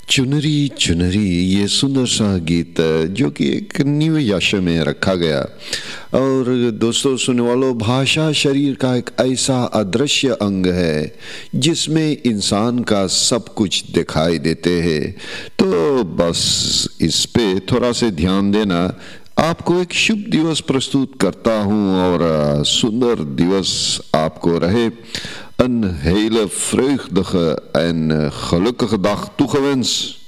चुनरी चुनरी, ये सुंदर सा गीत जो कि एक न्यू यश में रखा गया। और दोस्तों सुनने वालों, भाषा शरीर का एक ऐसा अदृश्य अंग है जिसमें इंसान का सब कुछ दिखाई देते हैं। तो बस इस पे थोड़ा से ध्यान देना। आपको एक शुभ दिवस प्रस्तुत करता हूँ और सुंदर दिवस आपको रहे। Een hele vreugdige en gelukkige dag toegewenst.